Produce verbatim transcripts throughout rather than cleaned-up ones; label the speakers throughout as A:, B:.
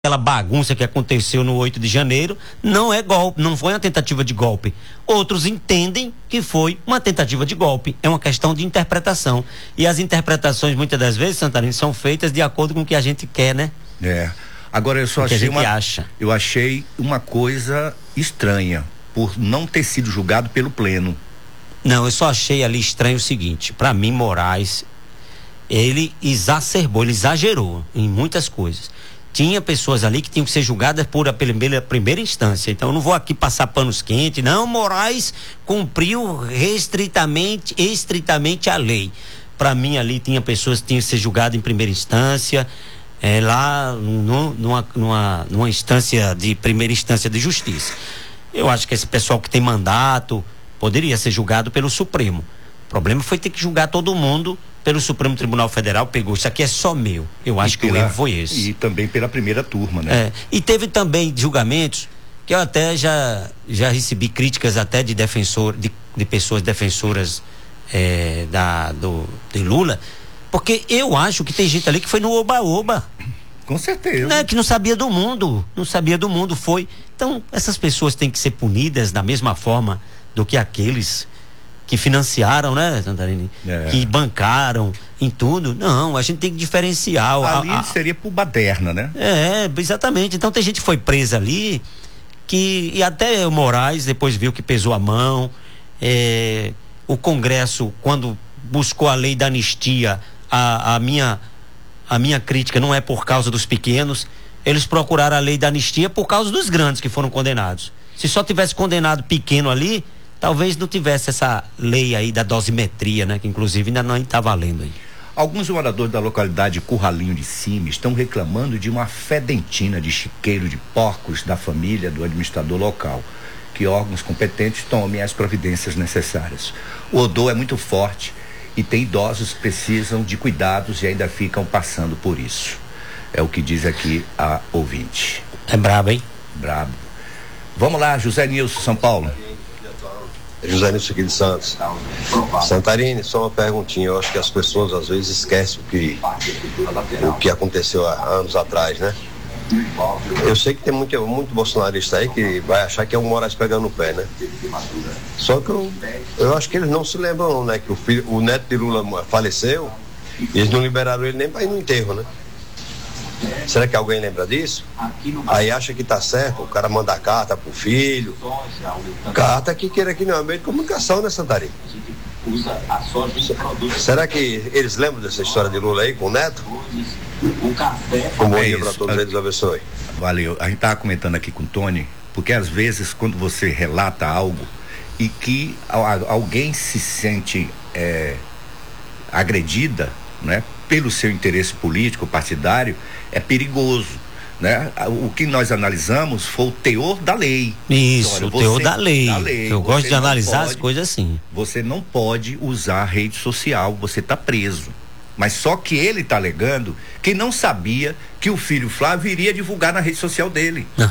A: aquela bagunça que aconteceu no oito de janeiro não é golpe, não foi uma tentativa de golpe. Outros entendem que foi uma tentativa de golpe. É uma questão de interpretação. E as interpretações, muitas das vezes, Santarém, são feitas de acordo com o que a gente quer, né?
B: É. Agora eu só
A: o que
B: achei
A: a gente
B: uma,
A: acha.
B: eu achei uma coisa estranha por não ter sido julgado pelo pleno.
A: Não, eu só achei ali estranho o seguinte, para mim Moraes, ele exacerbou, ele exagerou em muitas coisas. Tinha pessoas ali que tinham que ser julgadas por a primeira, primeira instância. Então eu não vou aqui passar panos quentes. Não, Moraes cumpriu restritamente, estritamente a lei. Para mim ali tinha pessoas que tinham que ser julgadas em primeira instância, é, lá no, numa, numa, numa instância de primeira instância de justiça. Eu acho que esse pessoal que tem mandato poderia ser julgado pelo Supremo. O problema foi ter que julgar todo mundo pelo Supremo Tribunal Federal. Pegou, isso aqui é só meu. Eu acho que o erro foi esse.
B: E também pela primeira turma, né?
A: É, e teve também julgamentos que eu até já, já recebi críticas até de defensor, de, de pessoas defensoras é, da, do, de Lula, porque eu acho que tem gente ali que foi no oba-oba.
B: Com certeza.
A: Né? Que não sabia do mundo, não sabia do mundo, foi. Então, essas pessoas têm que ser punidas da mesma forma do que aqueles que financiaram, né, Santarini? É. Que bancaram em tudo. Não, a gente tem que diferenciar.
B: Ali
A: a, a,
B: seria por baderna, né?
A: É, exatamente. Então tem gente que foi presa ali, que, e até o Moraes depois viu que pesou a mão. É, o Congresso, quando buscou a lei da anistia, a, a, minha, a minha crítica não é por causa dos pequenos, eles procuraram a lei da anistia por causa dos grandes que foram condenados. Se só tivesse condenado pequeno ali, talvez não tivesse essa lei aí da dosimetria, né? Que inclusive ainda não está valendo aí.
B: Alguns moradores da localidade Curralinho de Cima estão reclamando de uma fedentina de chiqueiro de porcos da família do administrador local. Que órgãos competentes tomem as providências necessárias. O odor é muito forte e tem idosos que precisam de cuidados e ainda ficam passando por isso. É o que diz aqui a ouvinte.
A: É brabo, hein?
B: Brabo. Vamos lá, José Nilson, São Paulo.
C: José Nilson aqui de Santos. Santarini, só uma perguntinha. Eu acho que as pessoas às vezes esquecem o que, o que aconteceu há anos atrás, né? Eu sei que tem muito, muito bolsonarista aí que vai achar que é o Moraes pegando no pé, né? Só que eu, eu acho que eles não se lembram, né? Que o, filho, o neto de Lula faleceu e eles não liberaram ele nem para ir no enterro, né? Será que alguém lembra disso? Aí acha que tá certo, o cara manda carta pro filho. Carta que queira que não é meio de comunicação, né, Santarém? Será que eles lembram dessa história de Lula aí com o neto? Um bom dia pra todos eles, abençoe.
B: Valeu. A gente tava comentando aqui com o Tony, porque às vezes quando você relata algo e que alguém se sente é, agredida, né? Pelo seu interesse político, partidário, é perigoso, né? O que nós analisamos foi o teor da lei.
A: Isso, então, olha, o teor você, da, lei. da lei. Eu gosto de analisar pode, as coisas assim.
B: Você não pode usar a rede social, você está preso. Mas só que ele está alegando que não sabia que o filho Flávio iria divulgar na rede social dele. Não.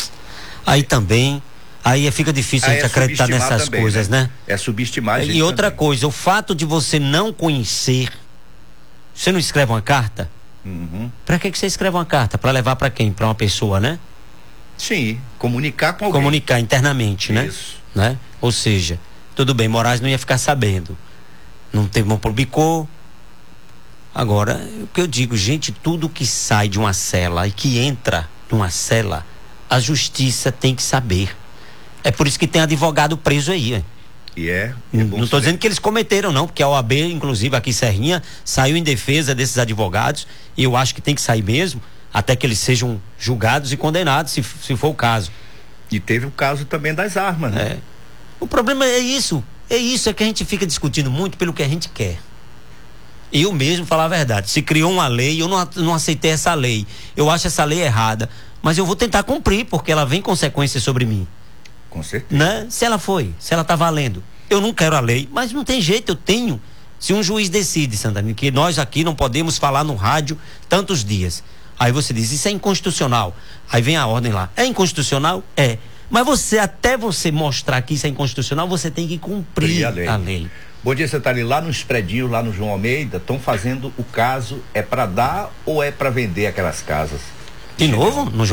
A: Aí também, aí fica difícil aí a gente é acreditar nessas também, coisas, né? né?
B: É subestimar a gente
A: E outra
B: também.
A: coisa, o fato de você não conhecer, você não escreve uma carta?
B: Uhum.
A: Pra que que você escreve uma carta? Pra levar pra quem? Pra uma pessoa, né?
B: Sim, comunicar com alguém.
A: Comunicar internamente, né?
B: Isso.
A: Né? Ou seja, tudo bem, Moraes não ia ficar sabendo. Não teve, não publicou. Agora, o que eu digo, gente, tudo que sai de uma cela e que entra numa cela, a justiça tem que saber. É por isso que tem advogado preso aí, hein?
B: E é,
A: é não estou dizendo que eles cometeram, não, porque a O A B, inclusive aqui em Serrinha, saiu em defesa desses advogados, e eu acho que tem que sair mesmo, até que eles sejam julgados e condenados, se, se for o caso.
B: E teve o caso também das armas, né?
A: É. O problema é isso, é isso, é que a gente fica discutindo muito pelo que a gente quer. Eu mesmo, falar a verdade, se criou uma lei, eu não, não aceitei essa lei, eu acho essa lei errada, mas eu vou tentar cumprir, porque ela vem consequências sobre mim.
B: Com certeza.
A: Né? Se ela foi, se ela tá valendo. Eu não quero a lei, mas não tem jeito, eu tenho. Se um juiz decide, Santana, que nós aqui não podemos falar no rádio tantos dias. Aí você diz, isso é inconstitucional. Aí vem a ordem lá. É inconstitucional? É. Mas você, até você mostrar que isso é inconstitucional, você tem que cumprir a lei. a lei.
B: Bom dia, Santana. Lá nos predinhos, lá no João Almeida, estão fazendo o caso, é para dar ou é para vender aquelas casas?
A: De novo? No